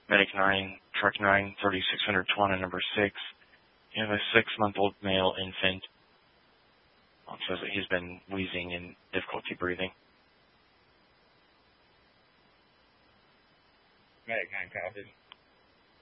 Medic 9, Truck 9, 3600 Tawana number 6. You have a 6-month-old male infant. It says that he's been wheezing and difficulty breathing. Medic 9 copies.